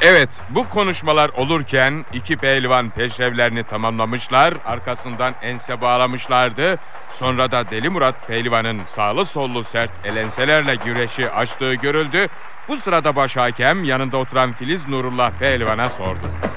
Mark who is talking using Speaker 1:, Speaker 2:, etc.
Speaker 1: Evet, bu konuşmalar olurken iki pehlivan peşrevlerini tamamlamışlar, arkasından ense bağlamışlardı. Sonra da Deli Murat pehlivanın sağlı sollu sert elenselerle güreşi açtığı görüldü. Bu sırada baş hakem yanında oturan Filiz Nurullah pehlivana sordu.